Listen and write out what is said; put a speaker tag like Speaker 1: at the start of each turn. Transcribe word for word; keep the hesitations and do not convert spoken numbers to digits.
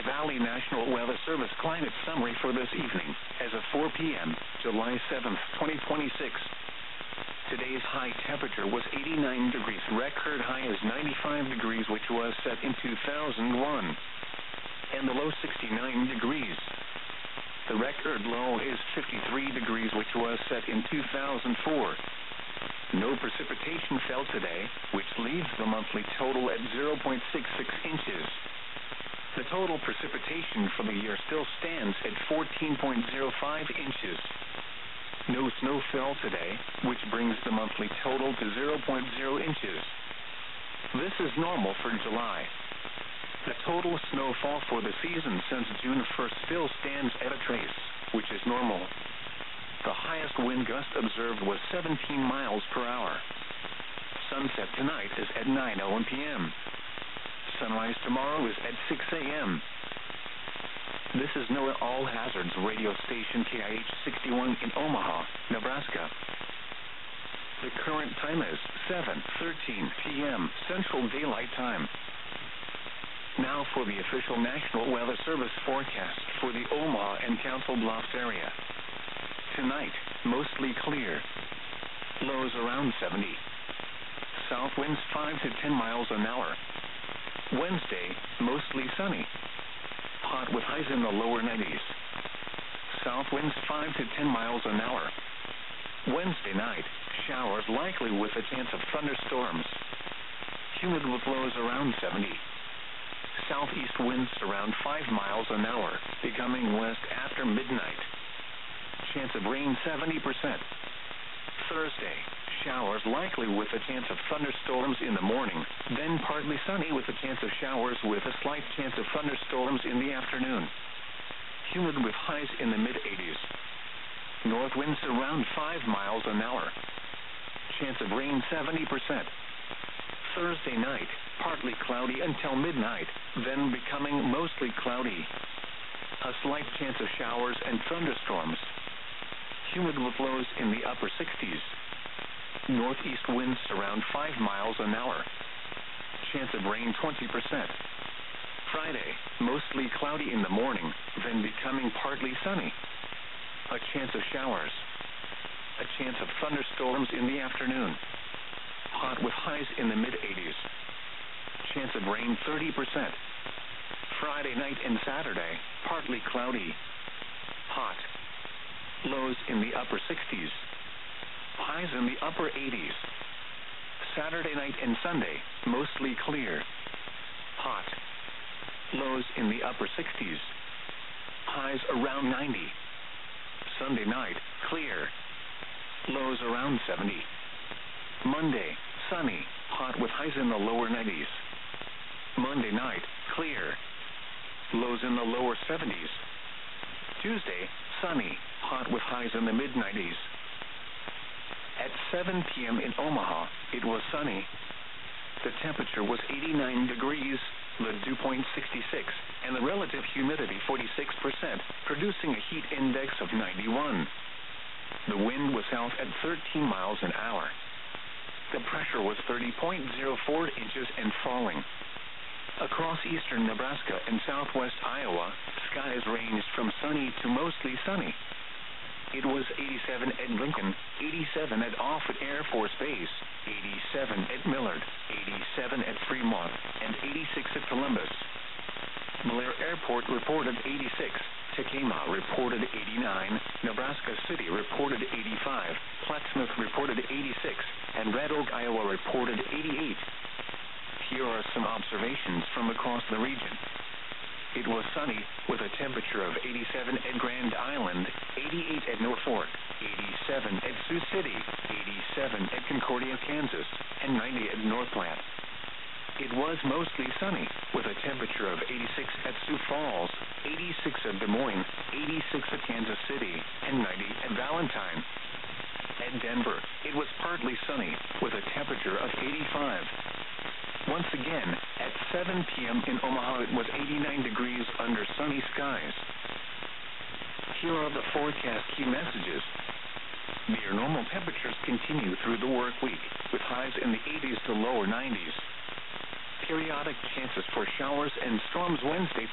Speaker 1: Valley National Weather Service climate summary for this evening, as of four p.m., July seventh, twenty twenty-six. Today's high temperature was eighty-nine degrees. Record high is ninety-five degrees, which was set in two thousand one. And the low sixty-nine degrees. The record low is fifty-three degrees, which was set in two thousand four. No precipitation fell today, which leaves the monthly total at zero point six six inches. The total precipitation for the year still stands at fourteen point zero five inches. No snow fell today, which brings the monthly total to zero point zero inches. This is normal for July. The total snowfall for the season since June first still stands at a trace, which is normal. The highest wind gust observed was seventeen miles per hour. Sunset tonight is at nine p.m. Sunrise tomorrow is at six a.m. This is NOAA All Hazards radio station K I H sixty-one in Omaha, Nebraska. The current time is seven thirteen p.m. Central Daylight Time. Now for the official National Weather Service forecast for the Omaha and Council Bluffs area. Tonight, mostly clear. Lows around seventy. South winds five to ten miles an hour. Wednesday, mostly sunny. Hot with highs in the lower nineties. South winds five to ten miles an hour. Wednesday night, showers likely with a chance of thunderstorms. Humid with lows around seventy. Southeast winds around five miles an hour, becoming west after midnight. Chance of rain seventy percent. Thursday, showers likely with a chance of thunderstorms in the morning, then partly sunny with a chance of showers with a slight chance of thunderstorms in the afternoon. Humid with highs in the mid-eighties. North winds around five miles an hour. Chance of rain seventy percent. Thursday night, partly cloudy until midnight, then becoming mostly cloudy. A slight chance of showers and thunderstorms. Humid with lows in the upper sixties. Northeast winds around five miles an hour. Chance of rain twenty percent. Friday, mostly cloudy in the morning, then becoming partly sunny. A chance of showers. A chance of thunderstorms in the afternoon. Hot with highs in the mid-eighties. Chance of rain thirty percent. Friday night and Saturday, partly cloudy. Hot. Lows in the upper sixties. Highs in the upper eighties. Saturday night and Sunday, mostly clear. Hot. Lows in the upper sixties. Highs around ninety. Sunday night, clear. Lows around seventy. Monday, sunny, hot with highs in the lower nineties. Monday night, clear. Lows in the lower seventies. Tuesday, sunny, hot with highs in the mid-nineties. At seven p.m. in Omaha, it was sunny. The temperature was eighty-nine degrees, the dew point sixty-six, and the relative humidity forty-six percent, producing a heat index of ninety-one. The wind was south at thirteen miles an hour. The pressure was thirty point zero four inches and falling. Across eastern Nebraska and southwest Iowa, skies ranged from sunny to mostly sunny. It was eighty-seven at Lincoln, eighty-seven at Offutt Air Force Base, eighty-seven at Millard, eighty-seven at Fremont, and eighty-six at Columbus. Blair Airport reported eighty-six, Tacoma reported eighty-nine, Nebraska City reported eighty-five, Plattsmouth reported eighty-six, and Red Oak, Iowa reported eighty-eight. Here are some observations from across the region. It was sunny with a temperature of eighty-seven at Grand Island, eighty-eight at Norfolk, eighty-seven at Sioux City, eighty-seven at Concordia, Kansas, and ninety at North Platte. It was mostly sunny with a temperature of eighty-six at Sioux Falls, eighty-six at Des Moines, eighty-six at Kansas City, and ninety at Valentine. At Denver, it was partly sunny with a temperature of eighty-five. Once again, at seven p.m. in Omaha, it was eighty-nine degrees under sunny skies. Here are the forecast key messages. Near normal temperatures continue through the work week, with highs in the eighties to lower nineties. Periodic chances for showers and storms Wednesday